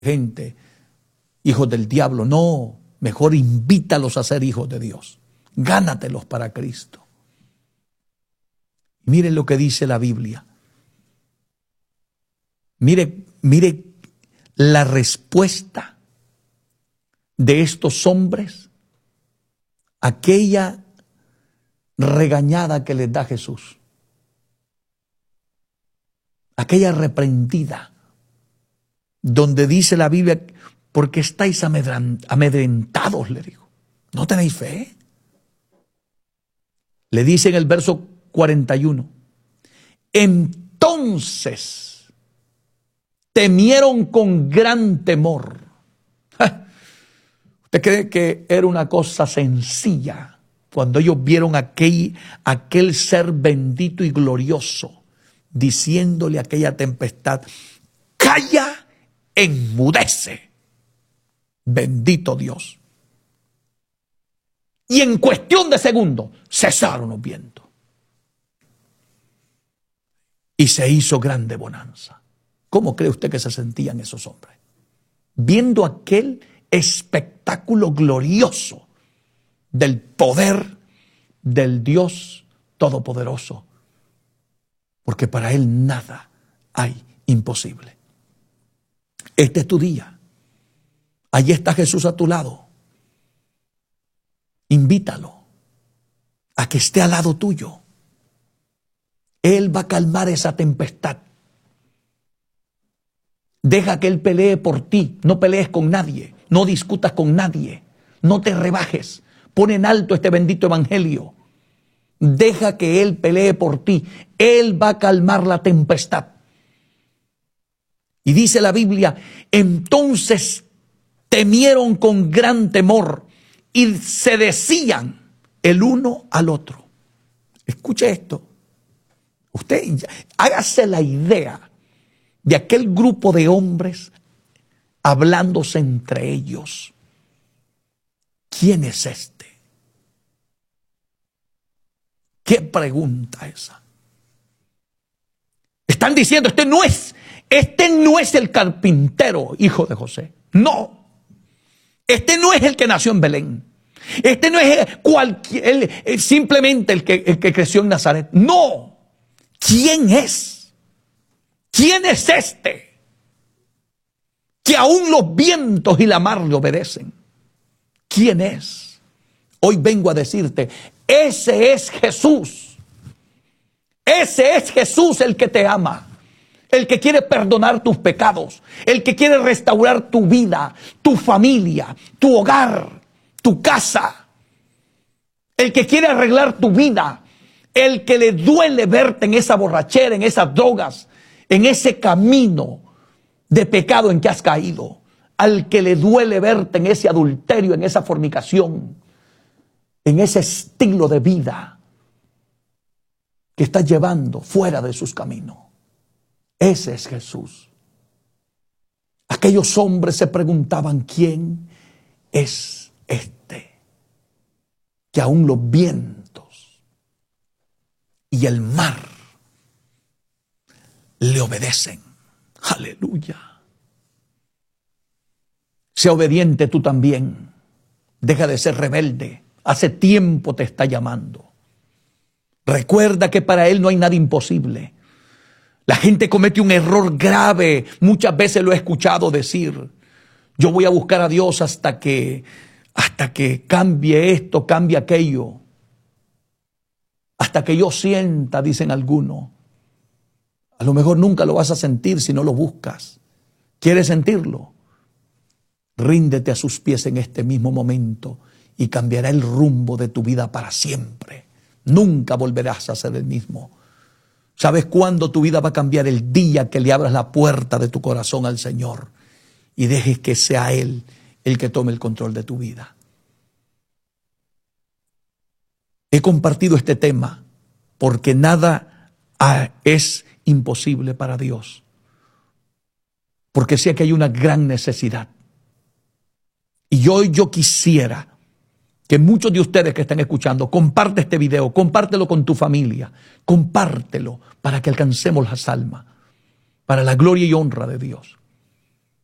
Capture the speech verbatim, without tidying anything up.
gente, hijos del diablo. No, mejor invítalos a ser hijos de Dios. Gánatelos para Cristo. Miren lo que dice la Biblia. Mire, mire la respuesta de estos hombres, aquella regañada que les da Jesús, aquella reprendida, donde dice la Biblia, ¿por qué estáis amedrentados? Le digo, ¿no tenéis fe? Le dice en el verso cuarenta y uno, entonces temieron con gran temor. ¿Usted cree que era una cosa sencilla cuando ellos vieron aquel, aquel ser bendito y glorioso diciéndole a aquella tempestad, calla, enmudece? Bendito Dios. Y en cuestión de segundos cesaron los vientos. Y se hizo grande bonanza. ¿Cómo cree usted que se sentían esos hombres? Viendo aquel espectáculo glorioso del poder del Dios Todopoderoso. Porque para Él nada hay imposible. Este es tu día. Allí está Jesús a tu lado. Invítalo a que esté al lado tuyo. Él va a calmar esa tempestad. Deja que Él pelee por ti. No pelees con nadie. No discutas con nadie. No te rebajes. Pon en alto este bendito evangelio. Deja que Él pelee por ti. Él va a calmar la tempestad. Y dice la Biblia, entonces temieron con gran temor y se decían el uno al otro. Escuche esto. Usted hágase la idea de aquel grupo de hombres hablándose entre ellos. ¿Quién es este? ¿Qué pregunta esa? Están diciendo, este no es, este no es el carpintero, hijo de José. No. Este no es el que nació en Belén. Este no es cualquier, el, simplemente el que, el que creció en Nazaret. No. ¿Quién es? ¿Quién es este? Que aún los vientos y la mar le obedecen. ¿Quién es? Hoy vengo a decirte, ese es Jesús. Ese es Jesús el que te ama. El que quiere perdonar tus pecados. El que quiere restaurar tu vida, tu familia, tu hogar, tu casa. El que quiere arreglar tu vida. El que le duele verte en esa borrachera, en esas drogas, en ese camino de pecado en que has caído. Al que le duele verte en ese adulterio, en esa fornicación, en ese estilo de vida que estás llevando fuera de sus caminos. Ese es Jesús. Aquellos hombres se preguntaban, ¿quién es este? Que aún los vientos y el mar le obedecen. Aleluya. Sea obediente tú también. Deja de ser rebelde. Hace tiempo te está llamando. Recuerda que para Él no hay nada imposible. La gente comete un error grave. Muchas veces lo he escuchado decir. Yo voy a buscar a Dios hasta que, hasta que cambie esto, cambie aquello. Hasta que yo sienta, dicen algunos. A lo mejor nunca lo vas a sentir si no lo buscas. ¿Quieres sentirlo? Ríndete a sus pies en este mismo momento y cambiará el rumbo de tu vida para siempre. Nunca volverás a ser el mismo. ¿Sabes cuándo tu vida va a cambiar? El día que le abras la puerta de tu corazón al Señor y dejes que sea Él el que tome el control de tu vida. He compartido este tema porque nada es imposible para Dios. Porque sé que hay una gran necesidad. Y hoy yo quisiera que muchos de ustedes que están escuchando, comparte este video, compártelo con tu familia, compártelo para que alcancemos las almas, para la gloria y honra de Dios.